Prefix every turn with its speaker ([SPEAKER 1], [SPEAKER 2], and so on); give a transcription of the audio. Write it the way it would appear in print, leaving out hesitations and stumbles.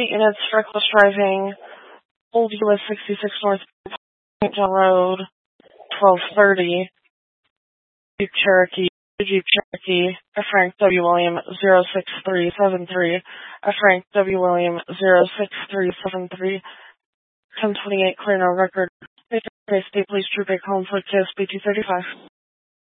[SPEAKER 1] 8 units, reckless driving, Old US 66 North St. John Road, 1230, Jeep Cherokee, Frank W. William 06373, Frank W. William 06373, 1028 clear no record. State Police Trooper Conflict KSP 235.